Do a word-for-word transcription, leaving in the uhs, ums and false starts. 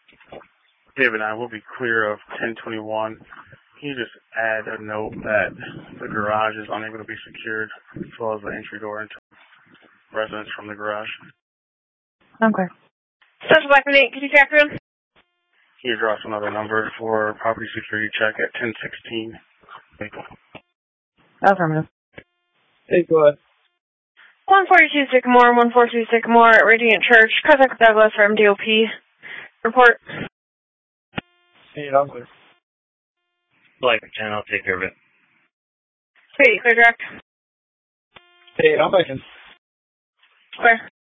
David and I will be clear of ten twenty-one. Can you just add a note that the garage is unable to be secured, as well as the entry door into residence from the garage? Okay. Special Black eight, can you track room? Can you draw us another number for property security check at ten sixteen? Affirmative. Hey, go ahead. one forty-two Sycamore, one forty-two Sycamore, Radiant Church, contact Douglas for M D O P. Report. Hey, I'm clear. Black ten, I'll take care of it. Hey, clear direct. Hey, I'm back in. Clear.